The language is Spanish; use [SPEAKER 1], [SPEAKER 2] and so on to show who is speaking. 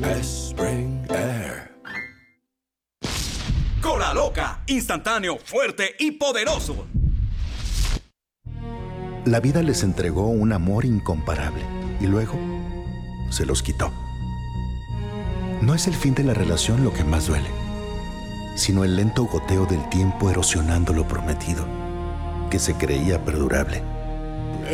[SPEAKER 1] Spring Air.
[SPEAKER 2] Cola Loca, instantáneo, fuerte y poderoso.
[SPEAKER 3] La vida les entregó un amor incomparable y luego se los quitó. No es el fin de la relación lo que más duele, sino el lento goteo del tiempo erosionando lo prometido, que se creía perdurable.